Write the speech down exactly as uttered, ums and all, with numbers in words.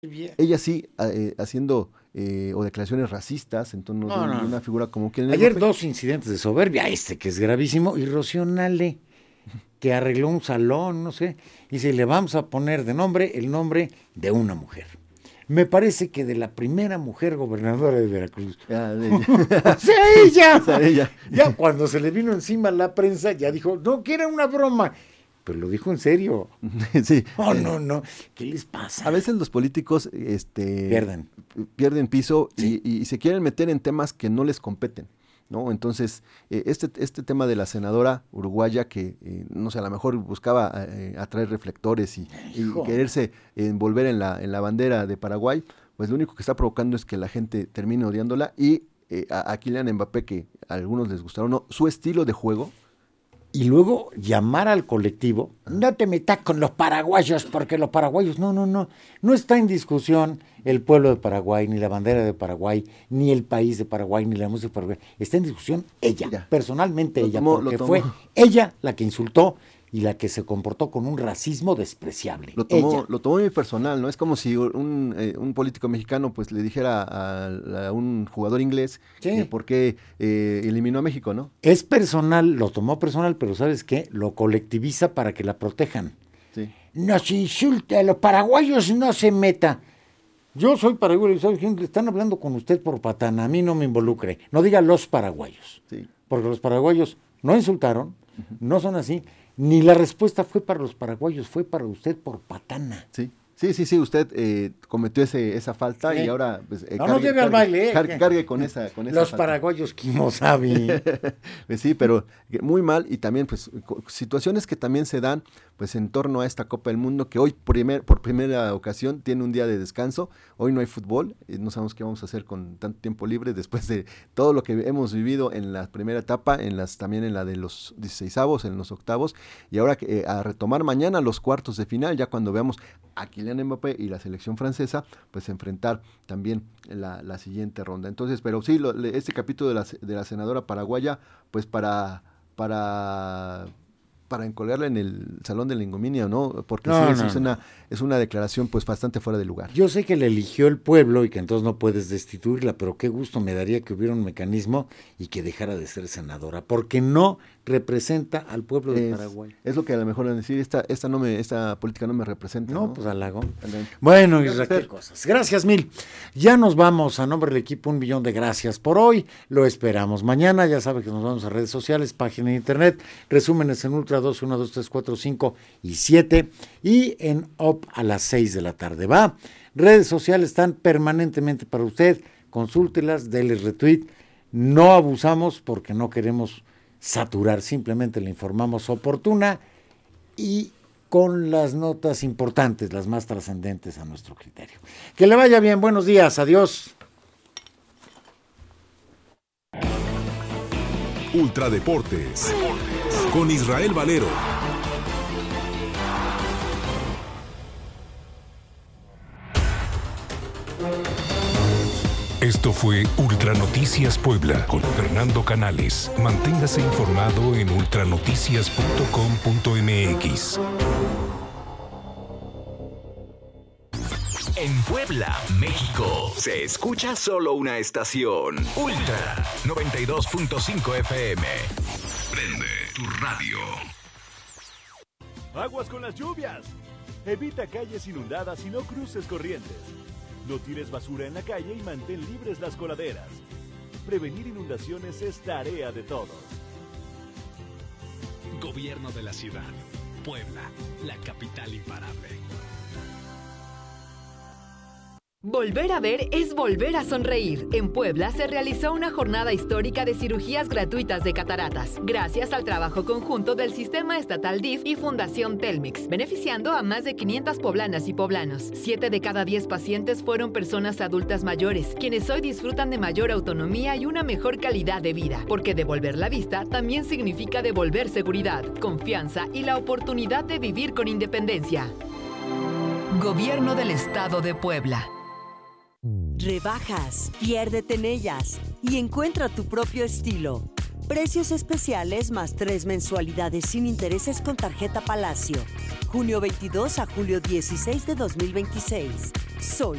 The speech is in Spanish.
Bien. Ella sí, eh, haciendo eh, o declaraciones racistas en torno No, de, no. de una figura como que... Ayer dos incidentes de soberbia, este que es gravísimo, y Rocío Nale, que arregló un salón, no sé, y dice, le vamos a poner de nombre el nombre de una mujer. Me parece que de la primera mujer gobernadora de Veracruz. Ah, de ella. O sea, ella. O sea, ella. Ya cuando se le vino encima la prensa, ya dijo, no, que era una broma. Pero lo dijo en serio. Sí. Oh, no, no. ¿Qué les pasa? A veces los políticos este, Pierden. pierden piso Sí. y, y se quieren meter en temas que no les competen, ¿no? Entonces, eh, este, este tema de la senadora uruguaya que, eh, no sé, a lo mejor buscaba eh, atraer reflectores y, y Hijo. quererse envolver en la, en la bandera de Paraguay, pues lo único que está provocando es que la gente termine odiándola y eh, a, a Kylian Mbappé, que a algunos les gustaron, no, su estilo de juego. Y luego llamar al colectivo, no te metas con los paraguayos, porque los paraguayos, no, no, no, no está en discusión el pueblo de Paraguay, ni la bandera de Paraguay, ni el país de Paraguay, ni la música de Paraguay, está en discusión ella, Ya. personalmente Lo ella, tomó- porque lo tomó. fue ella la que insultó y la que se comportó con un racismo despreciable. Lo tomó, ella. lo tomó muy personal, ¿no? Es como si un, eh, un político mexicano pues le dijera a, a un jugador inglés Sí. que por qué eh, eliminó a México, ¿no? Es personal, lo tomó personal, pero ¿sabes qué? Lo colectiviza para que la protejan. Sí. Nos insulta, a los paraguayos no se meta. Yo soy paraguayo, ¿sabes quién? Están hablando con usted por patana, a mí no me involucre. No diga los paraguayos, Sí. porque los paraguayos no insultaron, no son así, ni la respuesta fue para los paraguayos, fue para usted por patana. Sí, sí, sí, sí, usted eh, cometió ese, esa falta Sí. y ahora pues, eh, No nos lleve al baile, ¿eh? cargue, cargue con esa, con esa Los falta. paraguayos, ¿quién sabe? Pues sí, pero muy mal y también pues co- situaciones que también se dan pues en torno a esta Copa del Mundo que hoy primer, por primera ocasión tiene un día de descanso, hoy no hay fútbol, eh, no sabemos qué vamos a hacer con tanto tiempo libre después de todo lo que hemos vivido en la primera etapa, en las también en la de los dieciseisavos, en los octavos y ahora que, eh, a retomar mañana los cuartos de final, ya cuando veamos a Kylian Mbappé y la selección francesa, pues enfrentar también la, la siguiente ronda. Entonces, pero sí, lo, le- este capítulo de la, de la senadora paraguaya, pues para, para, para encolgarla en el Salón de la Ignominia, ¿no? Porque No, sí, es, no, es una, es una declaración pues bastante fuera de lugar. Yo sé que la eligió el pueblo y que entonces no puedes destituirla, pero qué gusto me daría que hubiera un mecanismo y que dejara de ser senadora, porque no representa al pueblo de Es, Paraguay. es lo que a lo mejor van a decir, esta, esta, no me, esta política no me representa. No, No, pues halago. Adelante. Bueno, Gracias, Isra, Fer. qué cosas. Gracias mil. Ya nos vamos. A nombre del equipo, un millón de gracias por hoy. Lo esperamos mañana. Ya sabe que nos vamos a redes sociales, página de internet, resúmenes en Ultra dos, uno, dos, tres, cuatro, cinco y siete y en O P a las seis de la tarde. ¿Va? Redes sociales están permanentemente para usted. Consúltelas, déle retweet. No abusamos porque no queremos saturar, simplemente le informamos oportuna y con las notas importantes, las más trascendentes a nuestro criterio. Que le vaya bien, buenos días, adiós. Ultradeportes con Israel Valero. Esto fue Ultra Noticias Puebla con Fernando Canales. Manténgase informado en ultranoticias punto com punto m x. En Puebla, México, se escucha solo una estación. Ultra noventa y dos punto cinco F M. Prende tu radio. Aguas con las lluvias. Evita calles inundadas y no cruces corrientes. No tires basura en la calle y mantén libres las coladeras. Prevenir inundaciones es tarea de todos. Gobierno de la ciudad. Puebla, la capital imparable. Volver a ver es volver a sonreír. En Puebla se realizó una jornada histórica de cirugías gratuitas de cataratas, gracias al trabajo conjunto del Sistema Estatal D I F y Fundación Telmex, beneficiando a más de quinientas poblanas y poblanos. Siete de cada diez pacientes fueron personas adultas mayores, quienes hoy disfrutan de mayor autonomía y una mejor calidad de vida, porque devolver la vista también significa devolver seguridad, confianza y la oportunidad de vivir con independencia. Gobierno del Estado de Puebla. Rebajas, piérdete en ellas y encuentra tu propio estilo. Precios especiales más tres mensualidades sin intereses con tarjeta Palacio. junio veintidós a julio dieciséis de dos mil veintiséis. Soy